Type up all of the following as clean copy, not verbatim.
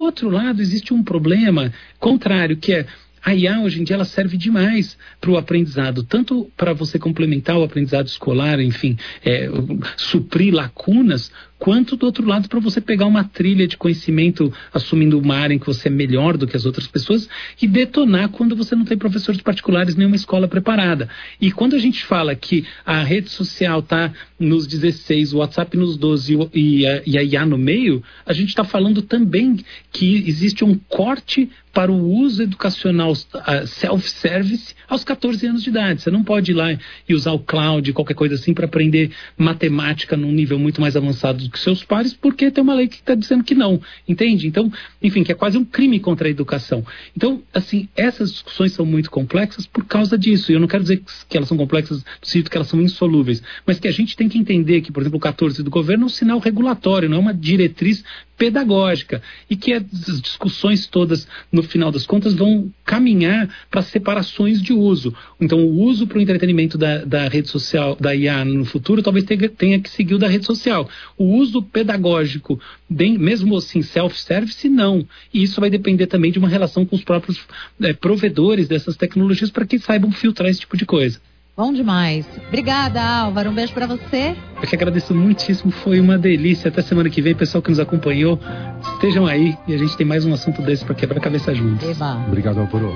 outro lado, existe um problema contrário, que é a IA hoje em dia ela serve demais para o aprendizado, tanto para você complementar o aprendizado escolar, enfim, suprir lacunas, quanto do outro lado para você pegar uma trilha de conhecimento, assumindo uma área em que você é melhor do que as outras pessoas e detonar quando você não tem professores particulares, nenhuma escola preparada. E quando a gente fala que a rede social está nos 16, o WhatsApp nos 12 e a IA no meio, a gente está falando também que existe um corte para o uso educacional self-service aos 14 anos de idade. Você não pode ir lá e usar o cloud, qualquer coisa assim, para aprender matemática num nível muito mais avançado do que seus pares, porque tem uma lei que está dizendo que não, entende? Então, enfim, que é quase um crime contra a educação. Então, assim, essas discussões são muito complexas por causa disso. E eu não quero dizer que elas são complexas no sentido que elas são insolúveis, mas que a gente tem que entender que, por exemplo, o 14 do governo é um sinal regulatório, não é uma diretriz pedagógica, e que as discussões todas, no final das contas, vão caminhar para separações de uso. Então, o uso para o entretenimento da rede social, da IA no futuro, talvez tenha que seguir o da rede social. O uso pedagógico, mesmo assim, self-service, não. E isso vai depender também de uma relação com os próprios provedores dessas tecnologias para que saibam filtrar esse tipo de coisa. Bom demais. Obrigada, Álvaro. Um beijo pra você. Eu que agradeço muitíssimo. Foi uma delícia. Até semana que vem, pessoal que nos acompanhou, estejam aí e a gente tem mais um assunto desse para quebrar a cabeça juntos. Eba. Obrigado, Álvaro.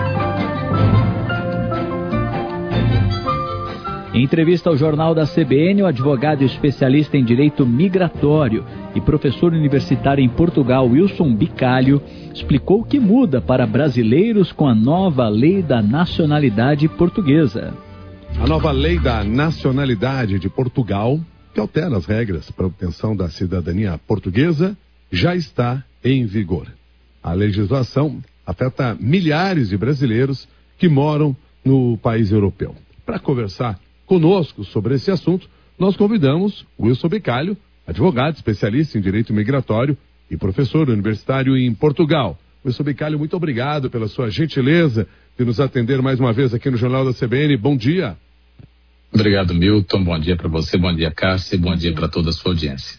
Em entrevista ao Jornal da CBN, o advogado especialista em direito migratório e professor universitário em Portugal, Wilson Bicalho, explicou o que muda para brasileiros com a nova lei da nacionalidade portuguesa. A nova lei da nacionalidade de Portugal, que altera as regras para a obtenção da cidadania portuguesa, já está em vigor. A legislação afeta milhares de brasileiros que moram no país europeu. Para conversar conosco sobre esse assunto, nós convidamos Wilson Bicalho, advogado especialista em direito migratório e professor universitário em Portugal. Wilson Bicalho, muito obrigado pela sua gentileza de nos atender mais uma vez aqui no Jornal da CBN. Bom dia. Obrigado, Milton. Bom dia para você, bom dia, Cássia, e bom dia para toda a sua audiência.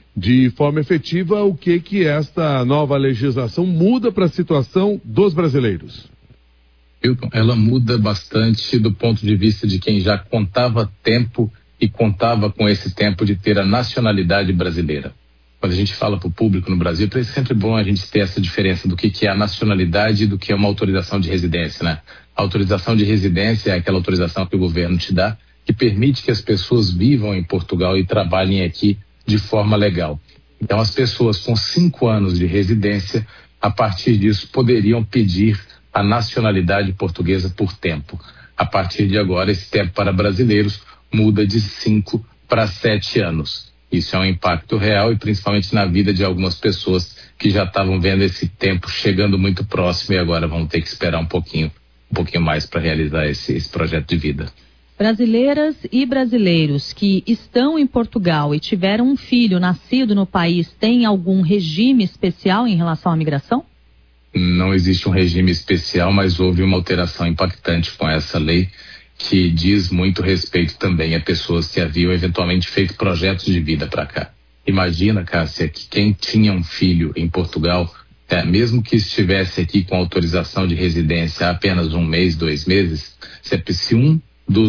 De forma efetiva, o que esta nova legislação muda para a situação dos brasileiros? Milton, ela muda bastante do ponto de vista de quem já contava tempo e contava com esse tempo de ter a nacionalidade brasileira. Quando a gente fala para o público no Brasil, é sempre bom a gente ter essa diferença do que é a nacionalidade e do que é uma autorização de residência, né? A autorização de residência é aquela autorização que o governo te dá, que permite que as pessoas vivam em Portugal e trabalhem aqui de forma legal. Então, as pessoas com 5 anos de residência, a partir disso, poderiam pedir a nacionalidade portuguesa por tempo. A partir de agora, esse tempo para brasileiros muda de 5 para 7 anos. Isso é um impacto real e principalmente na vida de algumas pessoas que já estavam vendo esse tempo chegando muito próximo e agora vão ter que esperar um pouquinho mais para realizar esse projeto de vida. Brasileiras e brasileiros que estão em Portugal e tiveram um filho nascido no país, têm algum regime especial em relação à migração? Não existe um regime especial, mas houve uma alteração impactante com essa lei, que diz muito respeito também a pessoas que haviam eventualmente feito projetos de vida para cá. Imagina, Cássia, que quem tinha um filho em Portugal, mesmo que estivesse aqui com autorização de residência há apenas 1 mês, 2 meses, se um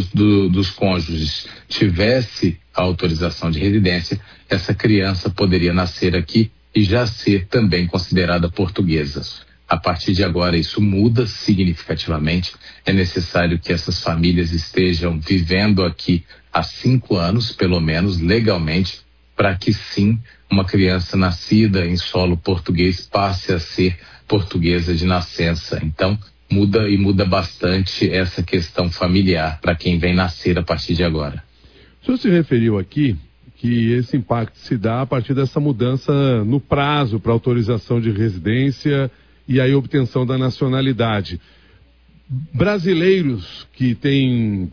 dos cônjuges tivesse a autorização de residência, essa criança poderia nascer aqui e já ser também considerada portuguesa. A partir de agora, isso muda significativamente. É necessário que essas famílias estejam vivendo aqui há 5 anos, pelo menos, legalmente, para que sim, uma criança nascida em solo português passe a ser portuguesa de nascença. Então, muda bastante essa questão familiar para quem vem nascer a partir de agora. O senhor se referiu aqui que esse impacto se dá a partir dessa mudança no prazo para autorização de residência e aí obtenção da nacionalidade. Brasileiros que têm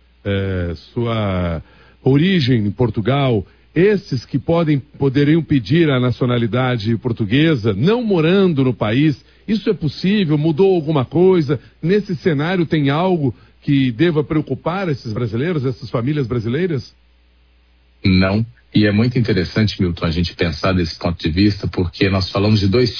sua origem em Portugal, esses que poderiam pedir a nacionalidade portuguesa, não morando no país, isso é possível? Mudou alguma coisa? Nesse cenário tem algo que deva preocupar esses brasileiros, essas famílias brasileiras? Não, e é muito interessante, Milton, a gente pensar desse ponto de vista, porque nós falamos de 2